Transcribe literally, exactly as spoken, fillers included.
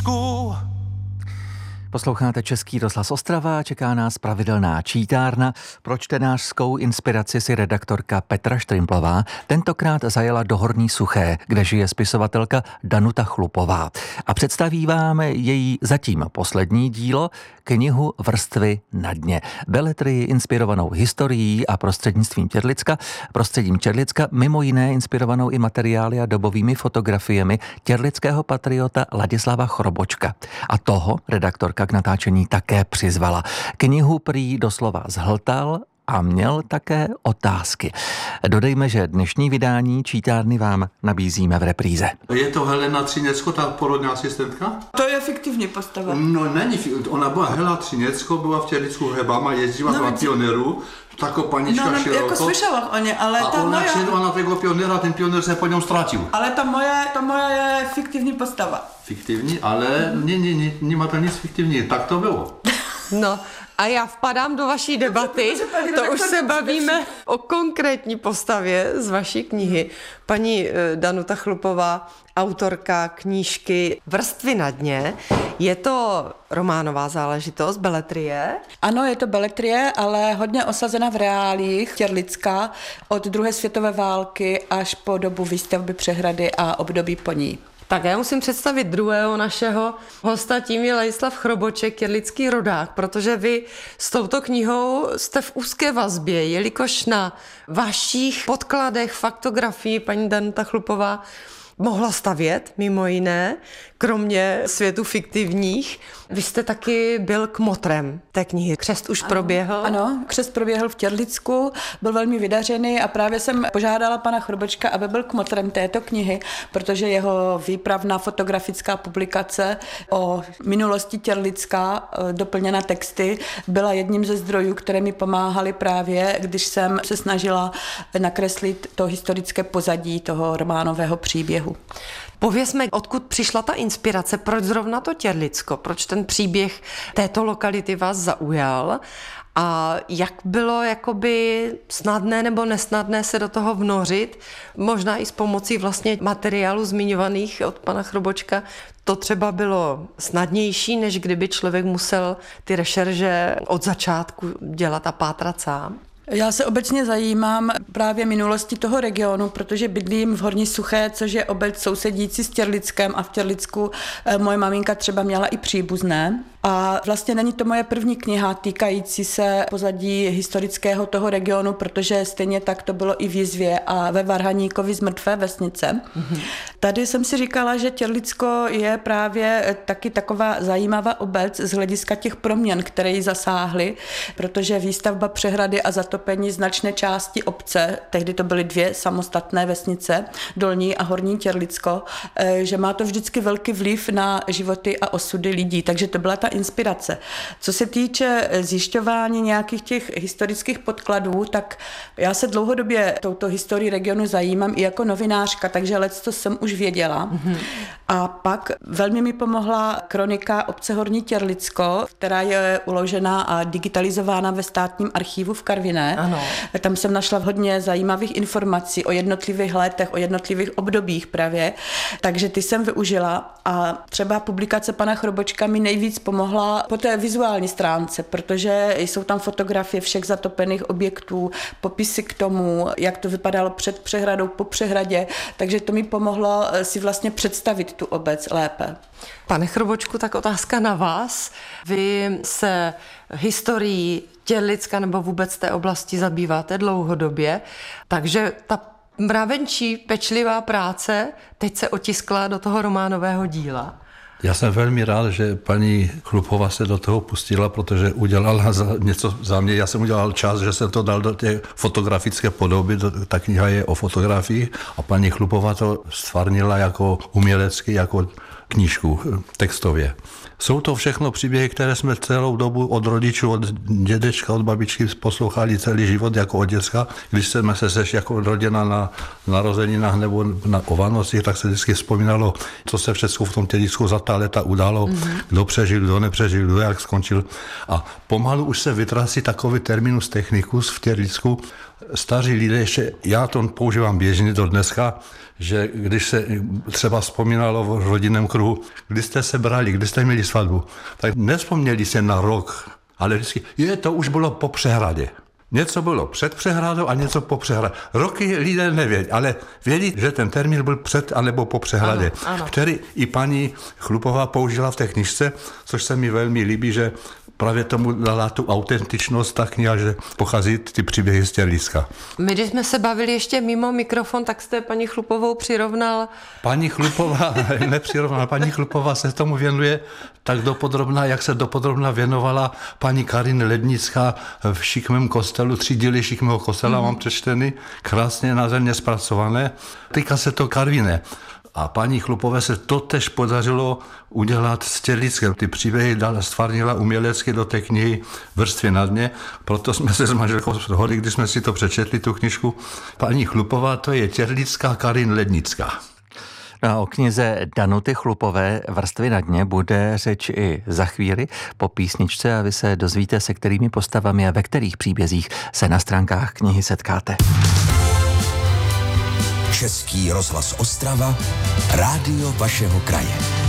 Těrlicku. Posloucháte Český rozhlas Ostrava, čeká nás pravidelná čítárna. Pro čtenářskou inspiraci si redaktorka Petra Štrimplová tentokrát zajela do Horní Suché, kde žije spisovatelka Danuta Chlupová. A představí vám její zatím poslední dílo, knihu Vrstvy na dně. Beletrii inspirovanou historií a prostřednictvím Těrlicka, prostředím Těrlicka, mimo jiné inspirovanou i materiály a dobovými fotografiemi těrlického patriota Ladislava Chrobočka. A toho redaktorka k natáčení také přizvala. Knihu prý doslova zhltal a měl také otázky. Dodejme, že dnešní vydání čítárny vám nabízíme v repríze. Je to Helena Třinecko, ta porodní asistentka? To je fiktivní postava. No není, ona byla Helena Třinecko, byla v Těrlicku hrebama, jezdila no, na pioneru, tako panička no, no, široko. Jako slyšela o ně, ale a ta ona moja... přijedla na tego pionera, ten pioner se po něm ztratil. Ale ta moja, ta moja je fiktivní postava. Fiktivní, ale ne, ne, ne, nemá to nic fiktivní, tak to bylo. No a já vpadám do vaší debaty, to už se bavíme o konkrétní postavě z vaší knihy. Paní Danuta Chlupová, autorka knížky Vrstvy na dně. Je to románová záležitost, beletrie? Ano, je to beletrie, ale hodně osazena v reálích Těrlicka od druhé světové války až po dobu výstavby přehrady a období po ní. Tak já musím představit druhého našeho hosta, tím je Ladislav Chroboček, těrlický rodák, protože vy s touto knihou jste v úzké vazbě, jelikož na vašich podkladech faktografii paní Danuta Chlupová mohla stavět, mimo jiné, kromě světu fiktivních. Vy jste taky byl kmotrem té knihy. Křest už ano, proběhl? Ano, křest proběhl v Těrlicku, byl velmi vydařený a právě jsem požádala pana Chrobočka, aby byl kmotrem této knihy, protože jeho výpravná fotografická publikace o minulosti Těrlicka, doplněna texty, byla jedním ze zdrojů, které mi pomáhaly právě, když jsem se snažila nakreslit to historické pozadí toho románového příběhu. Povězme, odkud přišla ta inspirace, proč zrovna to Těrlicko, proč ten příběh této lokality vás zaujal a jak bylo jakoby snadné nebo nesnadné se do toho vnořit, možná i s pomocí vlastně materiálu zmiňovaných od pana Chrobočka. To třeba bylo snadnější, než kdyby člověk musel ty rešerže od začátku dělat a pátrat sám. Já se obecně zajímám právě minulosti toho regionu, protože bydlím v Horní Suché, což je obec sousedící s Těrlickem a v Těrlicku moje maminka třeba měla i příbuzné. A vlastně není to moje první kniha týkající se pozadí historického toho regionu, protože stejně tak to bylo i v Jizvě a ve Varhaníkovi z mrtvé vesnice. Mm-hmm. Tady jsem si říkala, že Těrlicko je právě taky taková zajímavá obec z hlediska těch proměn, které ji zasáhly, protože výstavba přehrady a zatopení značné části obce, tehdy to byly dvě samostatné vesnice, Dolní a Horní Těrlicko, že má to vždycky velký vliv na životy a osudy lidí, takže to byla ta inspirace. Co se týče zjišťování nějakých těch historických podkladů, tak já se dlouhodobě touto historií regionu zajímám i jako novinářka, takže leccos jsem už věděla. Mm-hmm. A pak velmi mi pomohla kronika obce Horní Těrlicko, která je uložena a digitalizována ve státním archivu v Karviné. Ano. Tam jsem našla hodně zajímavých informací o jednotlivých letech, o jednotlivých obdobích právě, takže ty jsem využila a třeba publikace pana Chrobočka mi nejvíc pomohla po té vizuální stránce, protože jsou tam fotografie všech zatopených objektů, popisy k tomu, jak to vypadalo před přehradou, po přehradě, takže to mi pomohlo si vlastně představit tu obec lépe. Pane Chrobočku, tak otázka na vás. Vy se historií Těrlicka nebo vůbec té oblasti zabýváte dlouhodobě, takže ta mravenčí, pečlivá práce teď se otiskla do toho románového díla. Já jsem velmi rád, že paní Chlupová se do toho pustila, protože udělala za něco za mě. Já jsem udělal čas, že jsem to dal do té fotografické podoby, ta kniha je o fotografii a paní Chlupová to stvárnila jako umělecky, jako knížku textově. Jsou to všechno příběhy, které jsme celou dobu od rodičů, od dědečka, od babičky poslouchali celý život jako od děcka. Když jsme se sešli jako rodina na narozeninách nebo na, o Vánocích, tak se vždycky vzpomínalo, co se všechno v tom Těrlicku za ta léta udalo, mm-hmm. kdo přežil, kdo nepřežil, kdo jak skončil. A pomalu už se vytrácí takový terminus technicus v Těrlicku, staří lidé ještě, já to používám běžně do dneska, že když se třeba vzpomínalo v rodinném kruhu, kdy jste se brali, kdy jste měli svatbu, tak nevzpomněli se na rok, ale vždycky, je, to už bylo po přehradě. Něco bylo před přehradou a něco po přehradě. Roky lidé nevědí, ale vědí, že ten termín byl před anebo po přehradě, ano, ano. který i paní Chlupová použila v té knižce, což se mi velmi líbí, že právě tomu dala tu autentičnost ta kniha, že pochází ty příběhy z Těrlicka. My, když jsme se bavili ještě mimo mikrofon, tak jste paní Chlupovou přirovnal... Paní Chlupová, nepřirovnala, paní Chlupová se tomu věnuje tak dopodrobná, jak se dopodrobná věnovala paní Karin Lednická v Šikmém kostelu, tři díly Šikmého kostela, mm. mám přečtený, krásně nádherně zpracované. Týká se to Karviné. A paní Chlupové se to tež podařilo udělat s Těrlickem. Ty příběhy stvárnila umělecky do té knihy Vrstvy na dně, proto jsme se s manželkou shodli, když jsme si to přečetli, tu knižku. Paní Chlupová, to je těrlická Karin Lednická. No a o knize Danuty Chlupové Vrstvy na dně bude řeč i za chvíli po písničce a vy se dozvíte, se kterými postavami a ve kterých příbězích se na stránkách knihy setkáte. Český rozhlas Ostrava, rádio vašeho kraje.